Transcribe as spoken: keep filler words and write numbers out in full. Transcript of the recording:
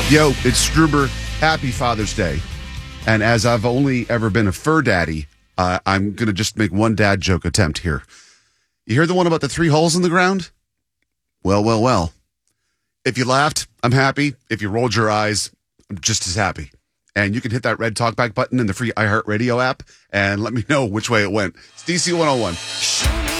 Yo, it's Struber. Happy Father's Day. And as I've only ever been a fur daddy, uh, I'm going to just make one dad joke attempt here. You hear the one about the three holes in the ground? Well, well, well. If you laughed, I'm happy. If you rolled your eyes, I'm just as happy. And you can hit that red talkback button in the free iHeartRadio app and let me know which way it went. It's D C one oh one.